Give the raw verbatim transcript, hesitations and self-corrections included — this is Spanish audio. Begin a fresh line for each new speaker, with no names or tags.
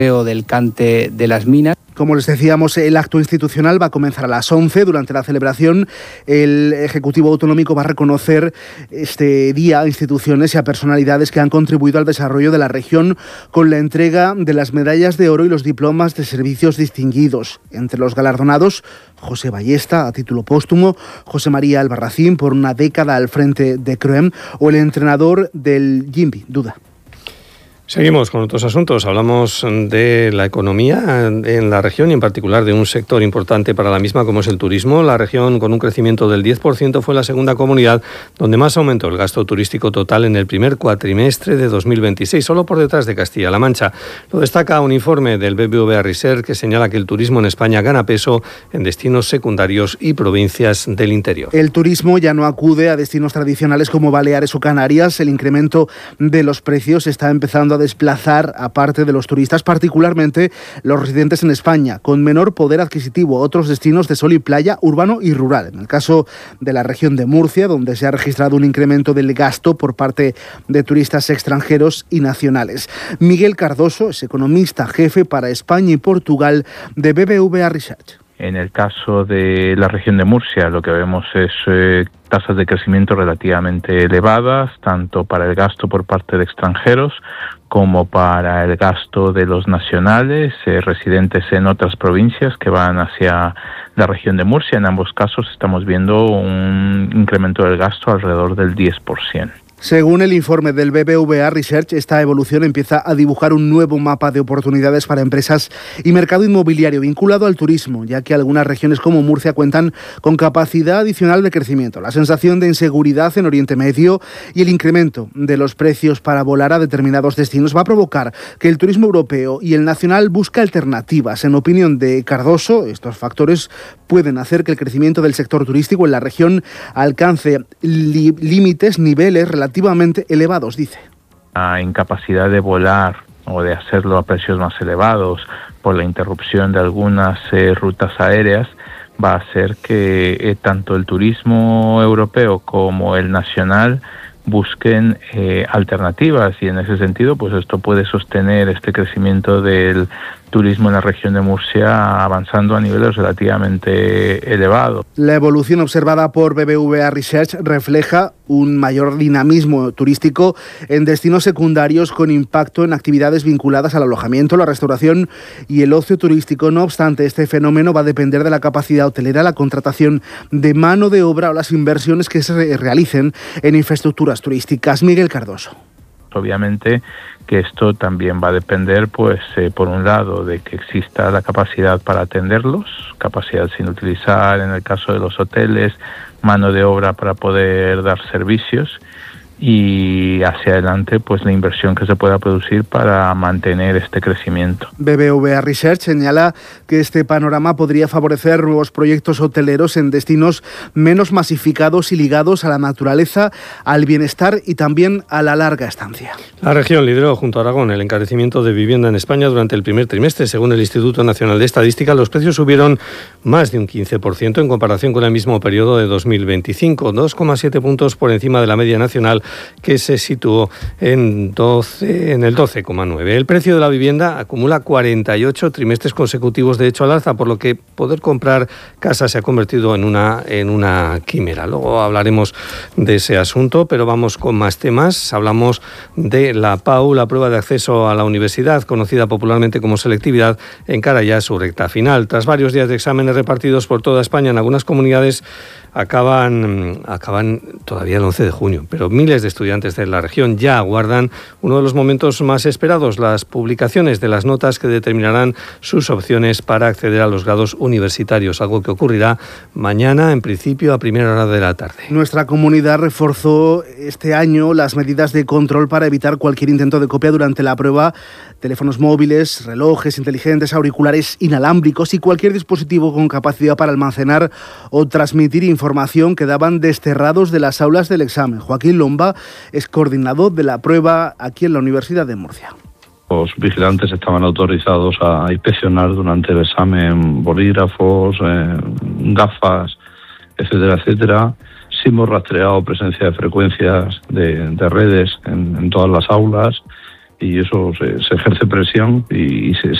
del cante de las minas.
Como les decíamos, el acto institucional va a comenzar a las once. Durante la celebración, el Ejecutivo Autonómico va a reconocer este día a instituciones y a personalidades que han contribuido al desarrollo de la región con la entrega de las medallas de oro y los diplomas de servicios distinguidos. Entre los galardonados, José Ballesta, a título póstumo, José María Albarracín, por una década al frente de Croem, o el entrenador del Jimbi, Duda.
Seguimos con otros asuntos. Hablamos de la economía en la región y en particular de un sector importante para la misma como es el turismo. La región, con un crecimiento del diez por ciento, fue la segunda comunidad donde más aumentó el gasto turístico total en el primer cuatrimestre de dos mil veintiséis, solo por detrás de Castilla-La Mancha. Lo destaca un informe del B B V A Research que señala que el turismo en España gana peso en destinos secundarios y provincias del interior.
El turismo ya no acude a destinos tradicionales como Baleares o Canarias. El incremento de los precios está empezando a desplazar a parte de los turistas, particularmente los residentes en España, con menor poder adquisitivo, a otros destinos de sol y playa, urbano y rural. En el caso de la región de Murcia, donde se ha registrado un incremento del gasto por parte de turistas extranjeros y nacionales. Miguel Cardoso es economista jefe para España y Portugal de B B V A Research.
En el caso de la región de Murcia, lo que vemos es eh, tasas de crecimiento relativamente elevadas, tanto para el gasto por parte de extranjeros como para el gasto de los nacionales, eh, residentes en otras provincias que van hacia la región de Murcia. En ambos casos estamos viendo un incremento del gasto alrededor del diez por ciento.
Según el informe del B B V A Research, esta evolución empieza a dibujar un nuevo mapa de oportunidades para empresas y mercado inmobiliario vinculado al turismo, ya que algunas regiones como Murcia cuentan con capacidad adicional de crecimiento. La sensación de inseguridad en Oriente Medio y el incremento de los precios para volar a determinados destinos va a provocar que el turismo europeo y el nacional busque alternativas. En opinión de Cardoso, estos factores pueden hacer que el crecimiento del sector turístico en la región alcance li- límites, niveles relativamente relativamente elevados, dice.
La incapacidad de volar o de hacerlo a precios más elevados por la interrupción de algunas eh, rutas aéreas va a hacer que eh, tanto el turismo europeo como el nacional busquen eh, alternativas, y en ese sentido pues esto puede sostener este crecimiento del turismo en la región de Murcia avanzando a niveles relativamente elevados.
La evolución observada por B B V A Research refleja un mayor dinamismo turístico en destinos secundarios con impacto en actividades vinculadas al alojamiento, la restauración y el ocio turístico. No obstante, este fenómeno va a depender de la capacidad hotelera, la contratación de mano de obra o las inversiones que se realicen en infraestructuras turísticas. Miguel Cardoso.
Obviamente que esto también va a depender, pues, eh, por un lado, de que exista la capacidad para atenderlos, capacidad sin utilizar en el caso de los hoteles, mano de obra para poder dar servicios, y hacia adelante pues la inversión que se pueda producir para mantener este crecimiento.
B B V A Research señala que este panorama podría favorecer nuevos proyectos hoteleros en destinos menos masificados y ligados a la naturaleza, al bienestar y también a la larga estancia.
La región lideró junto a Aragón el encarecimiento de vivienda en España durante el primer trimestre. Según el Instituto Nacional de Estadística, los precios subieron más de un quince por ciento en comparación con el mismo periodo de dos mil veinticinco, dos coma siete puntos por encima de la media nacional, que se situó en, doce, en el doce coma nueve. El precio de la vivienda acumula cuarenta y ocho trimestres consecutivos de hecho al alza, por lo que poder comprar casa se ha convertido en una, en una quimera. Luego hablaremos de ese asunto, pero vamos con más temas. Hablamos de la P A U, la prueba de acceso a la universidad, conocida popularmente como selectividad, encara ya su recta final. Tras varios días de exámenes repartidos por toda España, en algunas comunidades acaban, acaban todavía el once de junio, pero miles de estudiantes de la región ya aguardan uno de los momentos más esperados, las publicaciones de las notas que determinarán sus opciones para acceder a los grados universitarios, algo que ocurrirá mañana, en principio, a primera hora de la tarde.
Nuestra comunidad reforzó este año las medidas de control para evitar cualquier intento de copia durante la prueba. Teléfonos móviles, relojes inteligentes, auriculares inalámbricos y cualquier dispositivo con capacidad para almacenar o transmitir información quedaban desterrados de las aulas del examen. Joaquín Lomba es coordinador de la prueba aquí en la Universidad de Murcia.
Los vigilantes estaban autorizados a inspeccionar durante el examen bolígrafos, eh, gafas, etcétera, etcétera. Sí hemos rastreado presencia de frecuencias de, de redes en, en todas las aulas y eso se, se ejerce presión y, y se,